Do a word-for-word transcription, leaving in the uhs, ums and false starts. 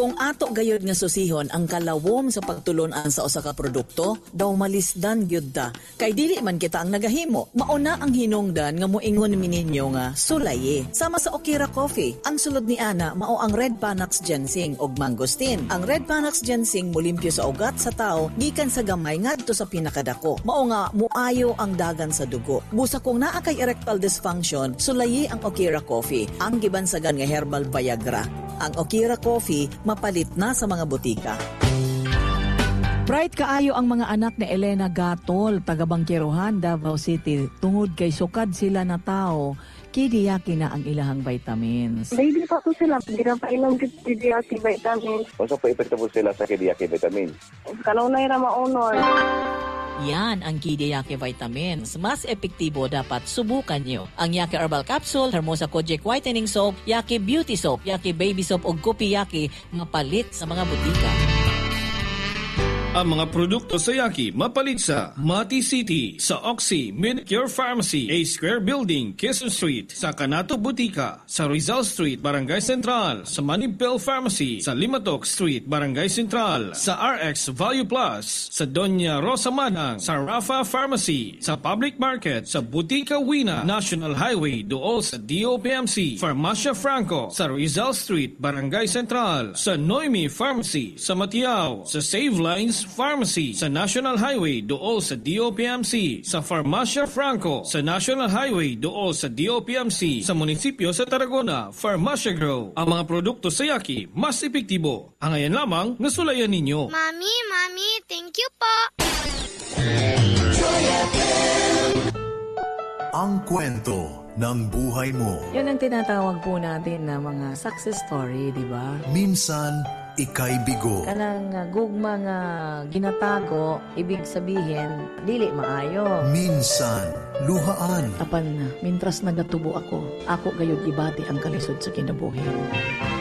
Kung ato gayod nga susihon ang kalawom sa pagtulon-an sa usa ka produkto, daw malisdan gyud ta. Kay dili man kita ang nagahimo. Mauna ang hinungdan nga moingon mininyo nga sulaye. Sama sa Okira Coffee, ang sulod ni ana mao ang Red Panax Ginseng ug Mangosteen. Ang Red Panax Ginseng mulimpyo sa ugat sa tao gikan sa gamay ngadto sa pinakadako. Mao nga muayo ang dagan sa dugo. Busa kung naa kay erectile dysfunction, sulaye ang Okira Coffee, ang gibansagan nga herbal Viagra. Ang Okira Coffee mapalit na sa mga butika. Bright kaayo ang mga anak ni Elena Gatol, taga Bangkirohan, Davao City. Tungod kay sukad sila na tao, kidiyaki na ang ilahang vitamins. Baby pa po sila, ginapainom kidiyaki vitamins. O so, pa-epekto po sila sa kidiyaki vitamins? Kanunay na maunor. Yan ang Kidi Yaki Vitamins. Mas epektibo dapat subukan nyo. Ang Yaki Herbal Capsule, Hermosa Kojic Whitening Soap, Yaki Beauty Soap, Yaki Baby Soap ug Kopi Yaki nga palit sa mga butika. Ang mga produkto sa Yaki mapalit sa Mati City, sa Oxy Medicure Pharmacy, A Square Building, Quezon Street, sa Canato Butika, sa Rizal Street, Barangay Central, sa Manibel Pharmacy, sa Limatok Street, Barangay Central, sa R X Value Plus, sa Doña Rosa Manang, sa Rafa Pharmacy, sa Public Market, sa Butika Wina, National Highway, dool sa D O P M C, Farmacia Franco, sa Rizal Street, Barangay Central, sa Noemi Pharmacy, sa Matiao, sa Save Lines Pharmacy, sa National Highway, dool sa D O P M C, sa Farmacia Franco, sa National Highway, dool sa D O P M C, sa munisipyo sa Tarragona, Farmacia Grow. Ang mga produkto sa Yaki, mas epektibo. Ang ayan lamang, nasulayan ninyo. Mami, Mami, thank you po. Ang kwento ng buhay mo. Yan ang tinatawag po natin na mga success story, di ba? Minsan, ikay bigo. Kanang uh, gugma nga ginatago, ibig sabihin, dili maayo. Minsan, luhaan. Tapan na, mintras nagatubo ako, ako gayud ibati ang kalisod sa kinabuhi.